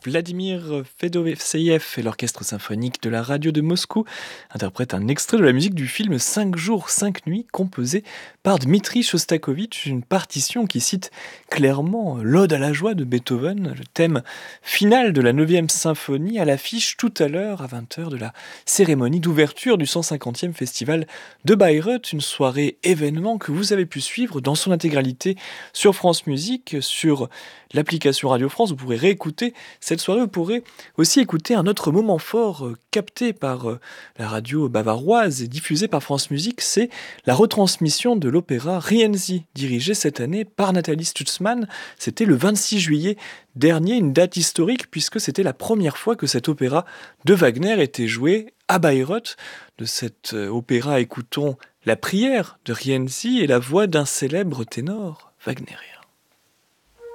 Vladimir Fedosseïev et l'Orchestre symphonique de la radio de Moscou interprètent un extrait de la musique du film 5 jours, 5 nuits, composé par Dmitri Shostakovich, une partition qui cite clairement l'Ode à la joie de Beethoven, le thème final de la 9e symphonie, à l'affiche tout à l'heure à 20h de la cérémonie d'ouverture du 150e festival de Bayreuth, une soirée événement que vous avez pu suivre dans son intégralité sur France Musique, sur l'application Radio France. Vous pourrez réécouter cette soirée. Vous pourrez aussi écouter un autre moment fort capté par la radio bavaroise et diffusé par France Musique. C'est la retransmission de l'opéra Rienzi, dirigé cette année par Nathalie Stutzmann. C'était le 26 juillet dernier, une date historique puisque c'était la première fois que cet opéra de Wagner était joué à Bayreuth. De cet opéra, écoutons la prière de Rienzi et la voix d'un célèbre ténor wagnérien.